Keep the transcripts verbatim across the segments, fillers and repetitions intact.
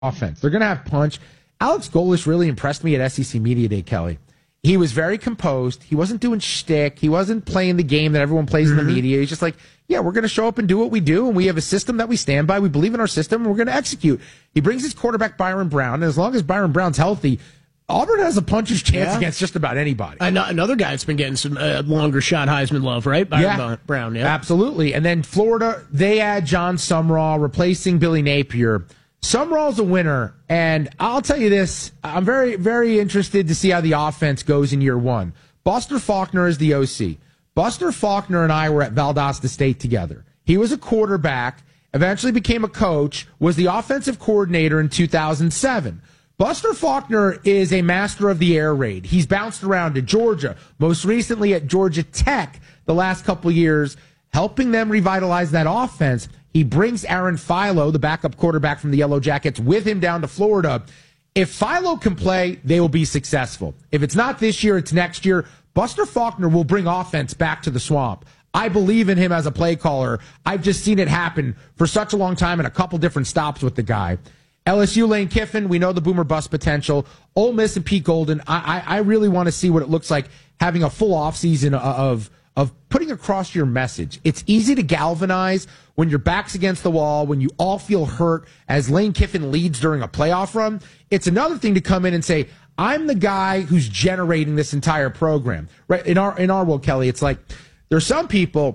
offense. They're going to have punch. Alex Golesh really impressed me at S E C Media Day, Kelly. He was very composed. He wasn't doing shtick. He wasn't playing the game that everyone plays mm-hmm. in the media. He's just like, yeah, we're going to show up and do what we do, and we have a system that we stand by. We believe in our system, and we're going to execute. He brings his quarterback, Byron Brown, and as long as Byron Brown's healthy, Auburn has a puncher's chance yeah. against just about anybody. Another guy that's been getting some uh, longer shot Heisman love, right? Byron yeah. Brown, yeah. Absolutely. And then Florida, they add John Sumrall, replacing Billy Napier. Sumrall's a winner, and I'll tell you this, I'm very, very interested to see how the offense goes in year one. Buster Faulkner is the O C. Buster Faulkner and I were at Valdosta State together. He was a quarterback, eventually became a coach, was the offensive coordinator in two thousand seven. Buster Faulkner is a master of the air raid. He's bounced around to Georgia, most recently at Georgia Tech the last couple years, helping them revitalize that offense. He brings Aaron Philo, the backup quarterback from the Yellow Jackets, with him down to Florida. If Philo can play, they will be successful. If it's not this year, it's next year. Buster Faulkner will bring offense back to the Swamp. I believe in him as a play caller. I've just seen it happen for such a long time and a couple different stops with the guy. L S U, Lane Kiffin, we know the boomer bust potential. Ole Miss and Pete Golden, I, I, I really want to see what it looks like having a full offseason of, of putting across your message. It's easy to galvanize when your back's against the wall, when you all feel hurt, as Lane Kiffin leads during a playoff run. It's another thing to come in and say, I'm the guy who's generating this entire program. Right? In our, in our world, Kelly, it's like there's some people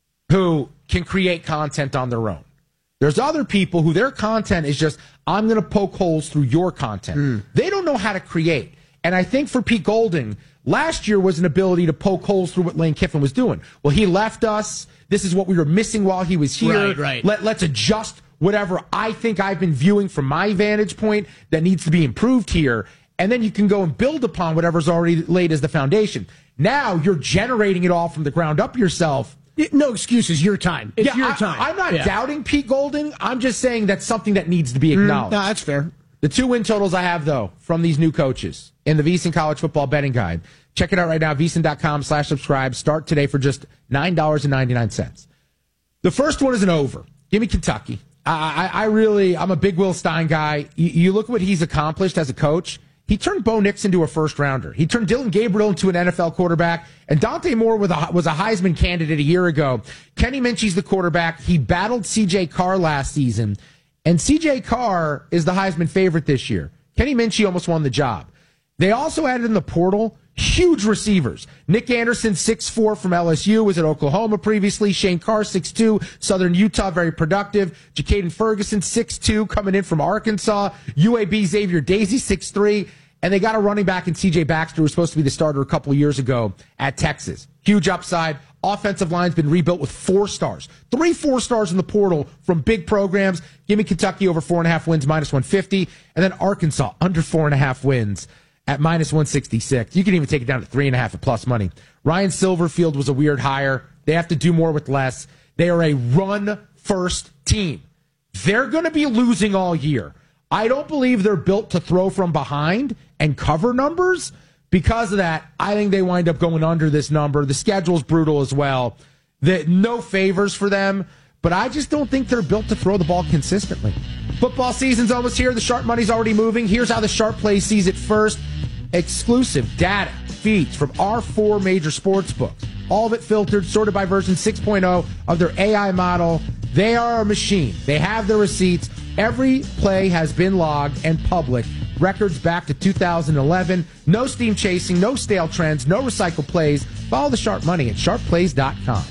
who can create content on their own. There's other people who their content is just, I'm going to poke holes through your content. Mm. They don't know how to create. And I think for Pete Golding, last year was an ability to poke holes through what Lane Kiffin was doing. Well, he left us. This is what we were missing while he was here. Right, right. Let, let's adjust whatever I think I've been viewing from my vantage point that needs to be improved here. And then you can go and build upon whatever's already laid as the foundation. Now you're generating it all from the ground up yourself. No excuses. Your time. It's yeah, your I, time. I'm not yeah. doubting Pete Golding. I'm just saying that's something that needs to be acknowledged. Mm, no, that's fair. The two win totals I have, though, from these new coaches in the VSiN College Football Betting Guide. Check it out right now, VSiN.com slash subscribe. Start today for just nine dollars and ninety-nine cents. The first one is an over. Give me Kentucky. I, I, I really, I'm a big Will Stein guy. You, you look at what he's accomplished as a coach. He turned Bo Nix into a first-rounder. He turned Dylan Gabriel into an N F L quarterback. And Dante Moore was a, was a Heisman candidate a year ago. Kenny Minchie's the quarterback. He battled C J Carr last season. And C J Carr is the Heisman favorite this year. Kenny Minchie almost won the job. They also added in the portal huge receivers. Nick Anderson, six foot four from L S U, was at Oklahoma previously. Shane Carr, six foot two, Southern Utah, very productive. Jacaden Ferguson, six foot two, coming in from Arkansas. U A B Xavier Daisy, six foot three. And they got a running back in C J Baxter, who was supposed to be the starter a couple of years ago at Texas. Huge upside. Offensive line's been rebuilt with four stars. Three four stars in the portal from big programs. Give me Kentucky over four and a half wins, minus one fifty. And then Arkansas under four and a half wins at minus one sixty-six. You can even take it down to three and a half at plus money. Ryan Silverfield was a weird hire. They have to do more with less. They are a run-first team. They're going to be losing all year. I don't believe they're built to throw from behind and cover numbers. Because of that, I think they wind up going under this number. The schedule's brutal as well. The, no favors for them, but I just don't think they're built to throw the ball consistently. Football season's almost here. The sharp money's already moving. Here's how the sharp play sees it first. Exclusive data feeds from our four major sports books. All of it filtered, sorted by version six point oh of their A I model. They are a machine. They have the receipts. Every play has been logged and public. Records back to two thousand eleven. No steam chasing, no stale trends, no recycled plays. Follow the sharp money at sharp plays dot com.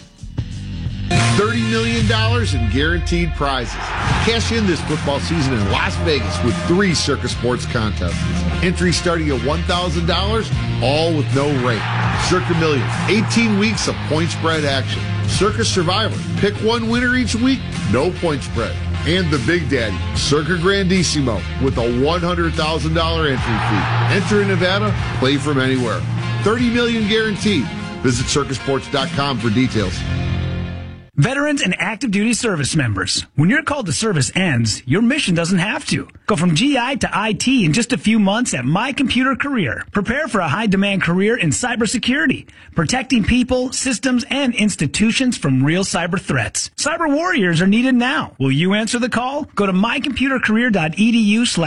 thirty million dollars in guaranteed prizes. Cash in this football season in Las Vegas with three Circus Sports contests. Entry starting at one thousand dollars, all with no rate. Circa Millions, eighteen weeks of point spread action. Circus Survivor, pick one winner each week, no point spread. And the Big Daddy, Circa Grandissimo, with a one hundred thousand dollars entry fee. Enter in Nevada, play from anywhere. thirty million dollars guaranteed. Visit circus sports dot com for details. Veterans and active duty service members. When your call to service ends, your mission doesn't have to. Go from G I to I T in just a few months at My Computer Career. Prepare for a high-demand career in cybersecurity, protecting people, systems, and institutions from real cyber threats. Cyber warriors are needed now. Will you answer the call? Go to my computer career dot e d u slash